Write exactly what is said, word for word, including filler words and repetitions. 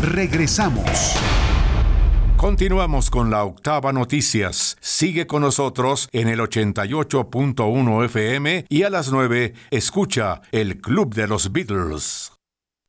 Regresamos. Continuamos con la Octava Noticias. Sigue con nosotros en el ochenta y ocho punto uno F M y a las nueve escucha el Club de los Beatles.